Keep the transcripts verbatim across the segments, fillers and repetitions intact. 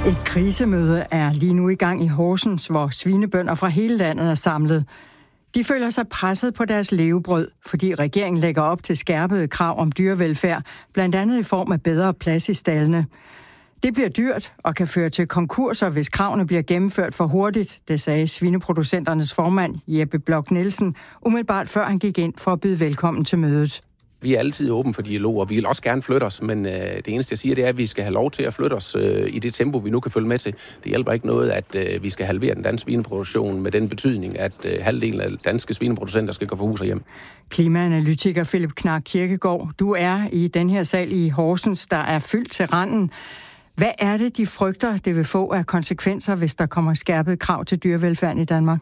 Et krisemøde er lige nu i gang i Horsens, hvor svinebønder fra hele landet er samlet. De føler sig presset på deres levebrød, fordi regeringen lægger op til skærpede krav om dyrevelfærd, blandt andet i form af bedre plads i staldene. Det bliver dyrt og kan føre til konkurser, hvis kravene bliver gennemført for hurtigt, det sagde svineproducenternes formand Jeppe Bloch Nielsen, umiddelbart før han gik ind for at byde velkommen til mødet. Vi er altid åbne for dialog, og vi vil også gerne flytte os, men øh, det eneste, jeg siger, det er, at vi skal have lov til at flytte os øh, i det tempo, vi nu kan følge med til. Det hjælper ikke noget, at øh, vi skal halvere den danske svineproduktion med den betydning, at øh, halvdelen af danske svineproducenter skal gå for hus og hjem. Klimaanalytiker Philip Knark Kirkegaard, du er i den her sal i Horsens, der er fyldt til randen. Hvad er det, de frygter, det vil få af konsekvenser, hvis der kommer skærpede krav til dyrevelfærden i Danmark?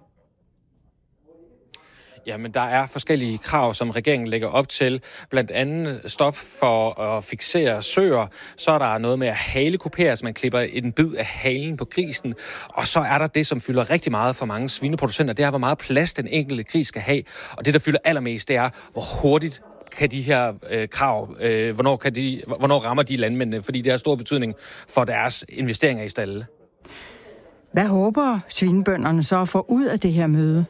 Jamen, der er forskellige krav, som regeringen lægger op til. Blandt andet stop for at fiksere søer. Så er der noget med at halekupere, så man klipper en bid af halen på grisen. Og så er der det, som fylder rigtig meget for mange svineproducenter. Det er, hvor meget plads den enkelte gris skal have. Og det, der fylder allermest, det er, hvor hurtigt kan de her øh, krav, øh, hvornår, kan de, hvornår rammer de landmændene, fordi det har stor betydning for deres investeringer i stalde. Hvad håber svinebønderne så at få ud af det her møde?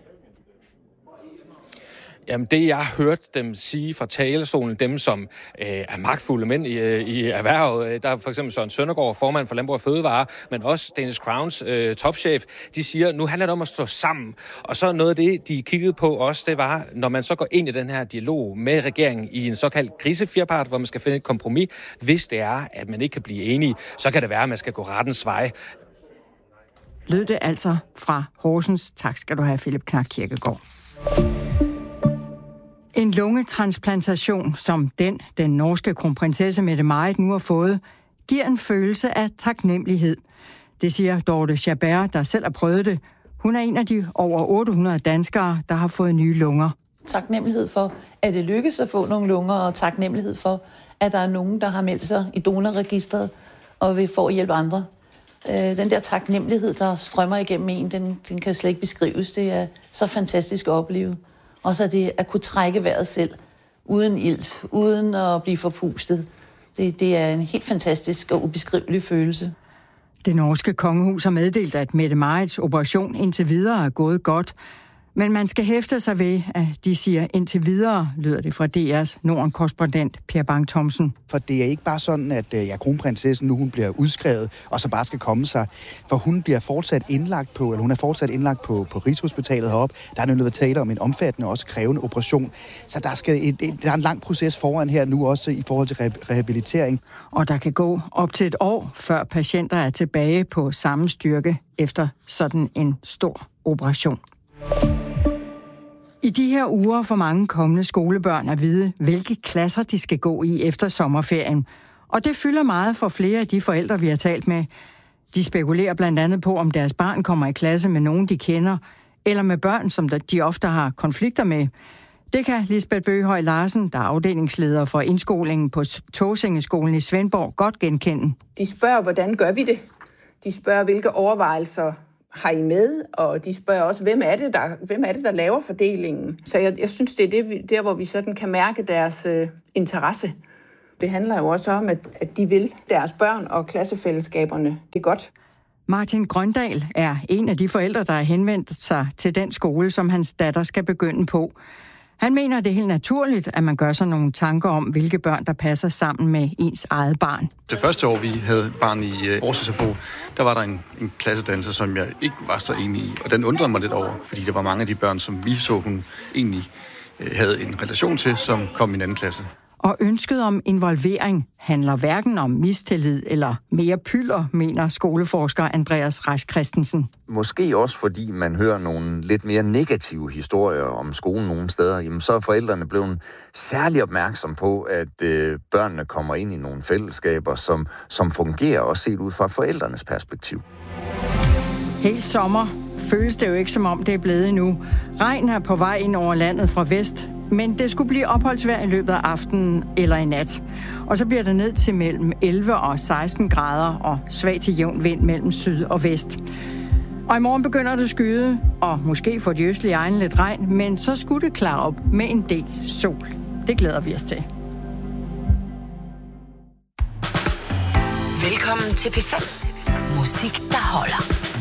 Jamen, det jeg har hørt dem sige fra talerstolen, dem som øh, er magtfulde mænd i, i erhvervet, der er for eksempel Søren Søndergaard, formand for Landbrug og Fødevare, men også Danish Crowns øh, topchef, de siger, nu handler det om at stå sammen. Og så noget af det, de kiggede på også, det var, når man så går ind i den her dialog med regeringen i en såkaldt krisefirpart, hvor man skal finde et kompromis, hvis det er, at man ikke kan blive enige, så kan det være, at man skal gå rettens vej. Lød det altså fra Horsens. Tak skal du have, Philip Knark Kirkegaard. En lungetransplantation, som den, den norske kronprinsesse Mette-Marit nu har fået, giver en følelse af taknemmelighed. Det siger Dorte Chabert, der selv har prøvet det. Hun er en af de over otte hundrede danskere, der har fået nye lunger. Taknemmelighed for, at det lykkes at få nogle lunger, og taknemmelighed for, at der er nogen, der har meldt sig i donorregistret og vil få hjælpe andre. Den der taknemmelighed, der strømmer igennem en, den, den kan slet ikke beskrives. Det er så fantastisk at opleve. Og så det at kunne trække vejret selv, uden ilt, uden at blive forpustet. Det, det er en helt fantastisk og ubeskrivelig følelse. Det norske kongehus har meddelt, at Mette-Marits operation indtil videre er gået godt. Men man skal hæfte sig ved, at de siger indtil videre, lyder det fra D R's Norden-korrespondent Per Bang Thomsen. For det er ikke bare sådan, at ja, kronprinsessen nu hun bliver udskrevet, og så bare skal komme sig. For hun bliver fortsat indlagt på, eller hun er fortsat indlagt på, på Rigshospitalet heroppe. Der er nemlig været tale om en omfattende og også krævende operation. Så der, skal et, et, der er en lang proces foran her nu også i forhold til re- rehabilitering. Og der kan gå op til et år, før patienter er tilbage på samme styrke efter sådan en stor operation. I de her uger får mange kommende skolebørn at vide, hvilke klasser de skal gå i efter sommerferien. Og det fylder meget for flere af de forældre, vi har talt med. De spekulerer blandt andet på, om deres barn kommer i klasse med nogen, de kender, eller med børn, som de ofte har konflikter med. Det kan Lisbeth Bøgehøj Larsen, der er afdelingsleder for indskolingen på Tåsingeskolen i Svendborg, godt genkende. De spørger, hvordan gør vi det? De spørger, hvilke overvejelser har I med, og de spørger også, hvem er det, der, hvem er det, der laver fordelingen? Så jeg, jeg synes, det er det, der, hvor vi sådan kan mærke deres øh, interesse. Det handler jo også om, at, at de vil deres børn og klassefællesskaberne det godt. Martin Grøndal er en af de forældre, der har henvendt sig til den skole, som hans datter skal begynde på. Han mener, det er helt naturligt, at man gør sig nogle tanker om, hvilke børn, der passer sammen med ens eget barn. Det første år, vi havde barn i Aarhus S F O, der var der en, en klassedannelse, som jeg ikke var så enig i. Og den undrede mig lidt over, fordi der var mange af de børn, som vi så, hun egentlig havde en relation til, som kom i en anden klasse. Og ønsket om involvering handler hverken om mistillid eller mere pylder, mener skoleforsker Andreas Rasch Christensen. Måske også fordi man hører nogle lidt mere negative historier om skolen nogle steder, jamen så er forældrene blevet særlig opmærksom på, at øh, børnene kommer ind i nogle fællesskaber, som, som fungerer også set ud fra forældrenes perspektiv. Helt sommer føles det jo ikke, som om det er blevet endnu. Regn er på vej ind over landet fra vest, men det skulle blive opholdsvejr i løbet af aftenen eller i nat. Og så bliver det ned til mellem elleve og seksten grader og svag til jævn vind mellem syd og vest. Og i morgen begynder det at skyde, og måske får de østlige egne lidt regn, men så skulle det klare op med en del sol. Det glæder vi os til. Velkommen til P fem. Musik, der holder.